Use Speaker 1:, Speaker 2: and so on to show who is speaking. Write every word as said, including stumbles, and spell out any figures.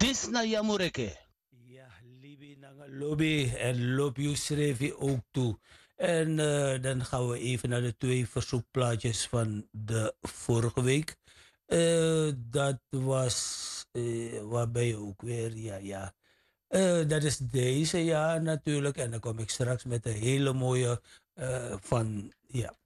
Speaker 1: Dis na Jamureke.
Speaker 2: Ja, Libi naar lobby en lobby schreef je ook toe. En eh, dan gaan we even naar de twee verzoekplaatjes van de vorige week. Eh, dat was, eh, waar ben je ook weer? Ja, ja. Eh, dat is deze, ja, natuurlijk. En dan kom ik straks met een hele mooie eh, van, ja.